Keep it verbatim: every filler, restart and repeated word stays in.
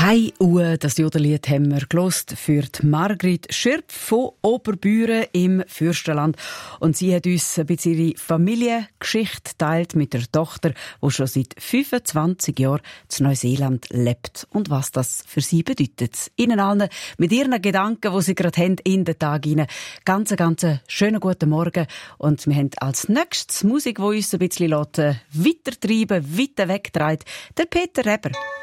«Hey Uhr», das Jodellied haben wir gehört für die Margrit Schirp von Oberbüren im Fürstenland. Und sie hat uns ein bisschen ihre Familiengeschichte geteilt mit der Tochter, die schon seit fünfundzwanzig Jahren in Neuseeland lebt. Und was das für sie bedeutet. Ihnen allen mit ihren Gedanken, die sie gerade haben, in den Tag hinein. Ganz, ganz schönen guten Morgen. Und wir haben als nächstes Musik, die uns ein bisschen weitertreiben, weiter wegtreibt, der Peter Reber.